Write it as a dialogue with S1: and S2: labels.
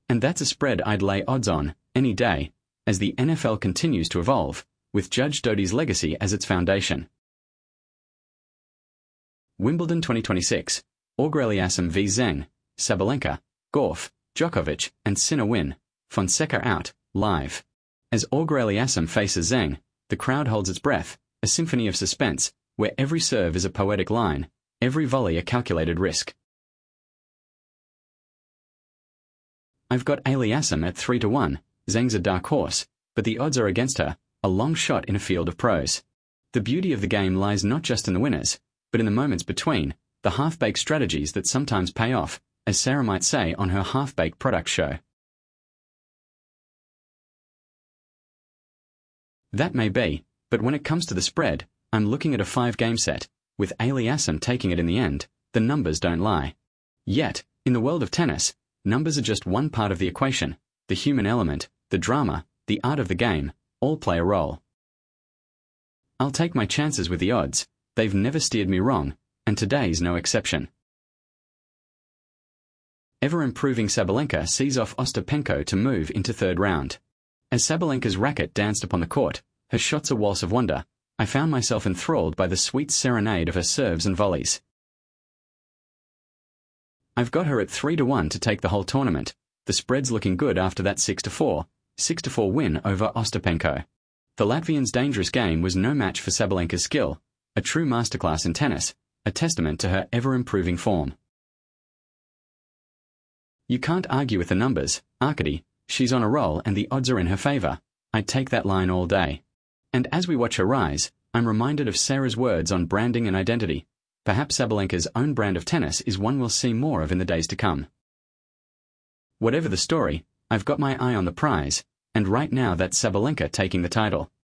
S1: And that's a spread I'd lay odds on, any day, as the NFL continues to evolve, with Judge Doty's legacy as its foundation. Wimbledon 2026, Auger-Aliassime v Zheng, Sabalenka, Gauff, Djokovic, and Sinner win, Fonseca out, live. As Auger-Aliassime faces Zheng, the crowd holds its breath, a symphony of suspense, where every serve is a poetic line, every volley a calculated risk. I've got Aliassime at 3-1, Zheng's a dark horse, but the odds are against her, a long shot in a field of pros. The beauty of the game lies not just in the winners, but in the moments between, the half-baked strategies that sometimes pay off, as Sarah might say on her half-baked product show. That may be, but when it comes to the spread, I'm looking at a 5-game set, with Aliassime taking it in the end. The numbers don't lie. Yet, in the world of tennis, numbers are just one part of the equation. The human element, the drama, the art of the game, all play a role. I'll take my chances with the odds. They've never steered me wrong, and today's no exception. Ever-improving Sabalenka sees off Ostapenko to move into third round. As Sabalenka's racket danced upon the court, her shots a waltz of wonder, I found myself enthralled by the sweet serenade of her serves and volleys. I've got her at 3-1 to take the whole tournament. The spread's looking good after that 6-4 win over Ostapenko. The Latvian's dangerous game was no match for Sabalenka's skill, a true masterclass in tennis, a testament to her ever-improving form. You can't argue with the numbers, Arkady. She's on a roll and the odds are in her favor. I'd take that line all day. And as we watch her rise, I'm reminded of Sarah's words on branding and identity. Perhaps Sabalenka's own brand of tennis is one we'll see more of in the days to come. Whatever the story, I've got my eye on the prize, and right now that's Sabalenka taking the title.